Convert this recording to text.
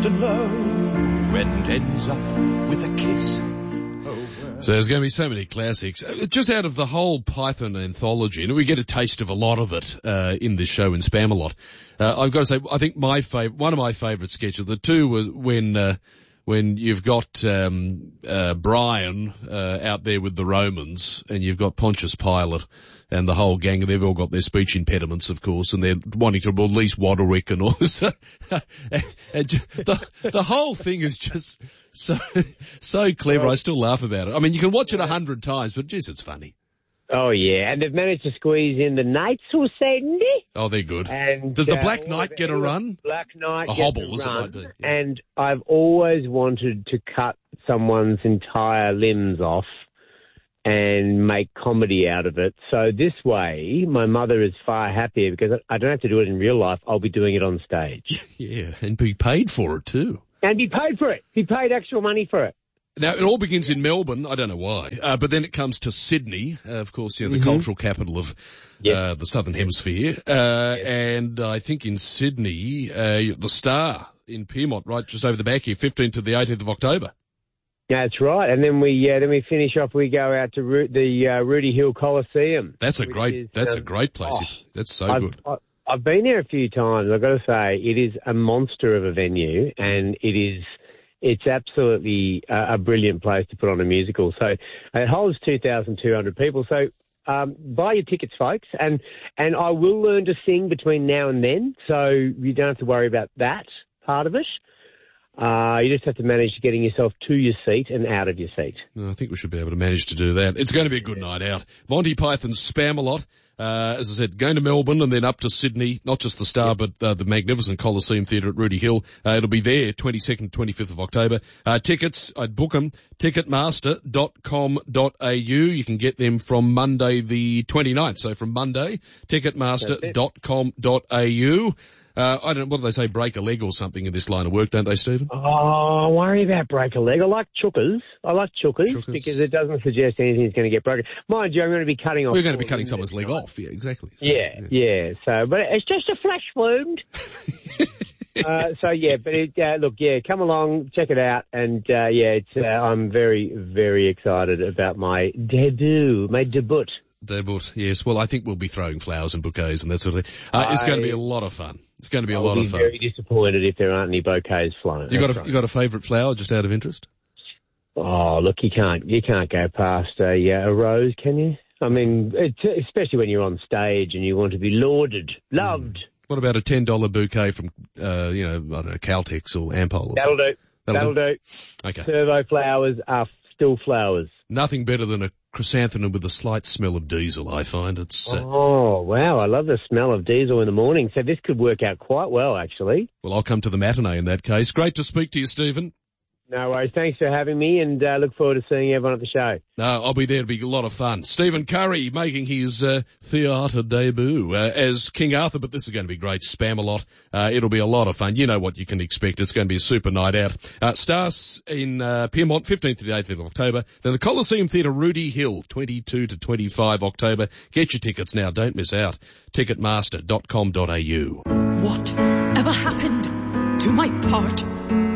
lost and low when it ends up with a kiss. So there's going to be so many classics. Just out of the whole Python anthology, and we get a taste of a lot of it in this show in Spamalot. I've got to say, I think one of my favourite sketches, the two was when you've got Brian out there with the Romans, and you've got Pontius Pilate and the whole gang, and they've all got their speech impediments, of course, and they're wanting to release Waderick and all this. And the whole thing is just so clever. I still laugh about it. I mean, you can watch it 100 times, but geez, it's funny. Oh, yeah, and they've managed to squeeze in the Knights who send it. Oh, they're good. And, does the Black Knight get a run? Black Knight a gets hobble, a as run, it might be. Yeah. And I've always wanted to cut someone's entire limbs off and make comedy out of it. So this way, my mother is far happier because I don't have to do it in real life. I'll be doing it on stage. Yeah, and be paid for it too. And be paid for it. Be paid actual money for it. Now, it all begins in Melbourne. I don't know why. But then it comes to Sydney, of course, the cultural capital of the Southern Hemisphere. And I think in Sydney, the Star in Piermont, right just over the back here, 15th to the 18th of October. That's right. And then we finish off, we go out to the Rudy Hill Coliseum. That's a great place. That's so good. I've been there a few times. I've got to say, it is a monster of a venue, and it's absolutely a brilliant place to put on a musical. So it holds 2,200 people. So buy your tickets, folks. And I will learn to sing between now and then, so you don't have to worry about that part of it. You just have to manage getting yourself to your seat and out of your seat. I think we should be able to manage to do that. It's going to be a good night out. Monty Python's Spamalot. As I said, going to Melbourne and then up to Sydney, not just the Star, but the magnificent Coliseum Theatre at Rudy Hill. It'll be there 22nd, 25th of October. Tickets, I'd book them, ticketmaster.com.au. You can get them from Monday the 29th. So from Monday, ticketmaster.com.au. I don't know, what do they say, break a leg or something in this line of work, don't they, Stephen? Oh, worry about break a leg. I like chookers because it doesn't suggest anything's going to get broken. Mind you, I'm going to be cutting off. We're going to be cutting someone's leg off, yeah, exactly. So, yeah. So, but it's just a flesh wound. Come along, check it out, and I'm very, very excited about my debut. Yes. Well, I think we'll be throwing flowers and bouquets and that sort of thing. It's going to be a lot of fun. I'll be very disappointed if there aren't any bouquets flying. You got a favourite flower, just out of interest? Oh, look, you can't go past a rose, can you? I mean, especially when you're on stage and you want to be lauded, loved. What about a $10 bouquet from, I don't know, Caltex or Ampol? That'll do. Okay. Servo flowers are still flowers. Nothing better than a chrysanthemum with a slight smell of diesel, I find. Oh, wow. I love the smell of diesel in the morning. So this could work out quite well, actually. Well, I'll come to the matinee in that case. Great to speak to you, Stephen. No worries. Thanks for having me, and look forward to seeing everyone at the show. I'll be there. It'll be a lot of fun. Stephen Curry making his theatre debut as King Arthur, but this is going to be great. Spamalot. It'll be a lot of fun. You know what you can expect. It's going to be a super night out. Stars in Piermont, 15th to the 18th of October. Then the Coliseum Theatre, Rudy Hill, 22 to 25 October. Get your tickets now. Don't miss out. Ticketmaster.com.au. What ever happened to my part